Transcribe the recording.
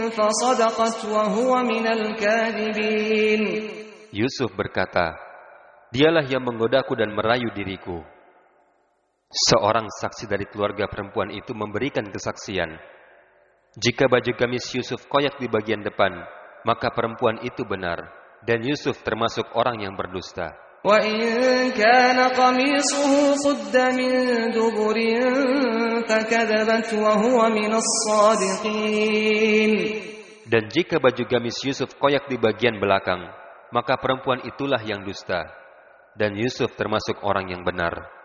فصدقت وهو من الكاذبين. Yusuf berkata, dialah yang menggodaku dan merayu diriku. Seorang saksi dari keluarga perempuan itu memberikan kesaksian. Jika baju gamis Yusuf koyak di bagian depan, maka perempuan itu benar, dan Yusuf termasuk orang yang berdusta. وَإِنْ كَانَ قَمِيصُهُ قُدَّ مِنْ دُبُرٍ فَكَذَبَتْ وَهُوَ مِنَ الصَّادِقِينَ. Dan jika baju gamis Yusuf koyak di bagian belakang, maka perempuan itulah yang dusta, dan Yusuf termasuk orang yang benar.